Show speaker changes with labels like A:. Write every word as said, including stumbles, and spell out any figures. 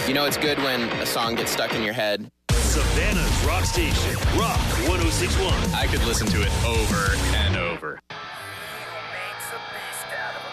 A: You know it's good when a song gets stuck in your head.
B: Savannah's Rock Station, Rock one oh six point one.
C: I could listen to it over and over.